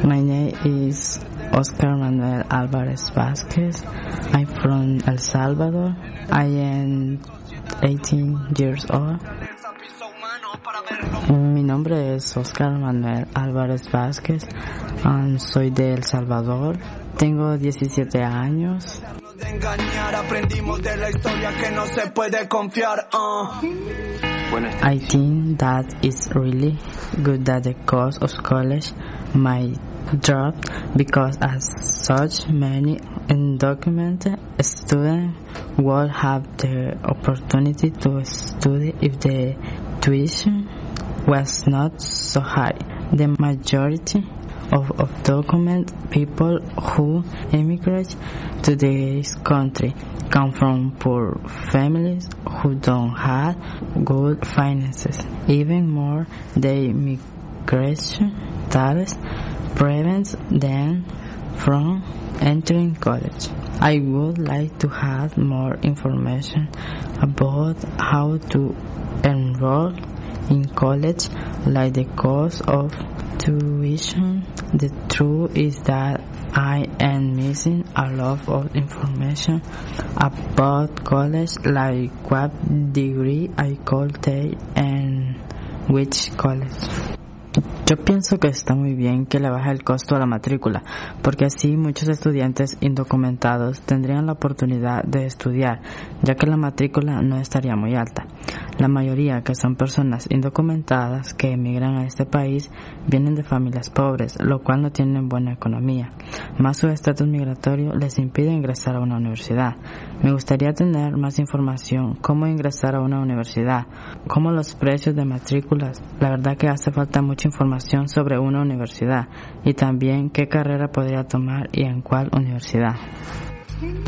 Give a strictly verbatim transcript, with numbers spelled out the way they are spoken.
My name is Oscar Manuel Alvarez Vázquez. I'm from El Salvador. I am eighteen years old. Mi nombre es Oscar Manuel Álvarez Vázquez. Um, soy de El Salvador. Tengo diecisiete años. De engañar, aprendimos de la historia que no se puede confiar. Uh. I think that it's really good that the cost of college might drop because as such many undocumented students will have the opportunity to study if the tuition was not so high. The majority of, of documented people who immigrate to this country come from poor families who don't have good finances. Even more, the immigration status prevents them from entering college. I would like to have more information about how to enroll in college, like the cost of tuition. The truth is that I am missing a lot of information about college, like what degree I could take and which college. Yo pienso que está muy bien que le baje el costo a la matrícula, porque así muchos estudiantes indocumentados tendrían la oportunidad de estudiar, ya que la matrícula no estaría muy alta. La mayoría, que son personas indocumentadas que emigran a este país, vienen de familias pobres, lo cual no tienen buena economía. Más su estatus migratorio les impide ingresar a una universidad. Me gustaría tener más información cómo ingresar a una universidad, cómo los precios de matrículas. La verdad que hace falta mucha información sobre una universidad y también qué carrera podría tomar y en cuál universidad.